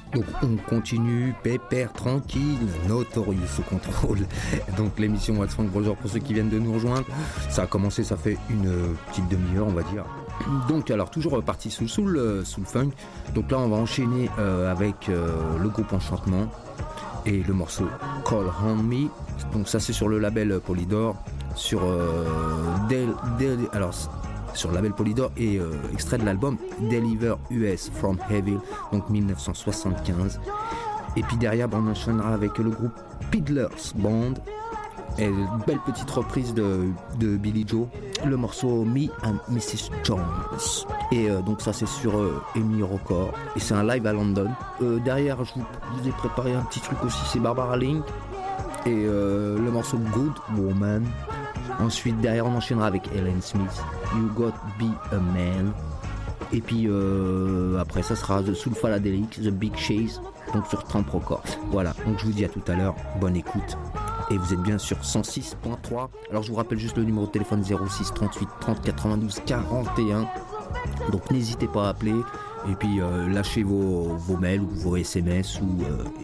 Donc on continue, pépère, tranquille, Notorious sous contrôle. Donc l'émission What's Funk, bonjour pour ceux qui viennent de nous rejoindre. Ça a commencé, ça fait une petite demi-heure on va dire. Donc alors toujours parti sous le funk. Donc là on va enchaîner avec le groupe Enchantement et le morceau Call On Me. Donc ça c'est sur le label Polydor, sur sur le label Polydor et extrait de l'album Deliver US from Heavy, donc 1975. Et puis derrière on enchaînera avec le groupe Peddlers Band et une belle petite reprise de Billy Joe, le morceau Me and Mrs. Jones. Et donc ça c'est sur EMI Records et c'est un live à London. Derrière je vous ai préparé un petit truc aussi, c'est Barbara Link et le morceau Good Woman. Ensuite derrière on enchaînera avec Helen Smith, You Got Be a Man. Et puis après ça sera The Soulfadelic, The Big Chase, donc sur Tramp Records. Voilà, donc je vous dis à tout à l'heure, bonne écoute. Et vous êtes bien sur 106.3. Alors je vous rappelle juste le numéro de téléphone 06 38 30 92 41. Donc n'hésitez pas à appeler. Et puis lâchez vos mails ou vos SMS ou